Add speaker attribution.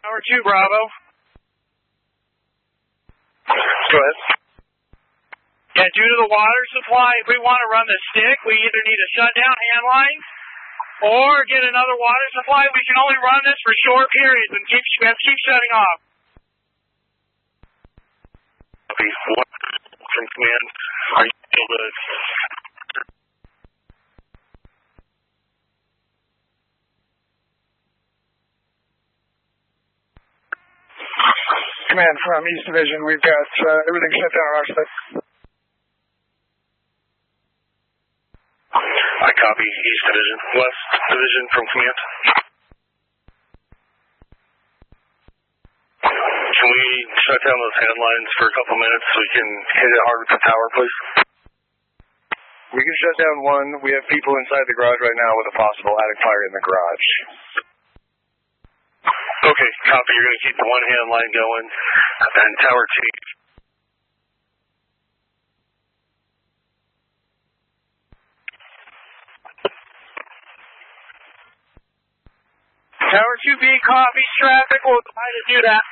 Speaker 1: Tower 2, Bravo.
Speaker 2: Go ahead.
Speaker 1: Yeah, due to the water supply, if we want to run the stick, we either need to shut down hand lines or get another water supply. We can only run this for short periods and keep shutting off.
Speaker 2: Copy. What from command? Are you able to...
Speaker 3: Command from East Division, we've got everything shut down on our side.
Speaker 2: I copy East Division. West Division from command. Can we shut down those hand lines for a couple minutes so we can hit it hard with the tower, please?
Speaker 3: We can shut down one. We have people inside the garage right now with a possible attic fire in the garage.
Speaker 2: Okay, copy. You're going to keep the one hand line going. And Tower 2.
Speaker 1: Tower 2B copies traffic. We'll try to do that.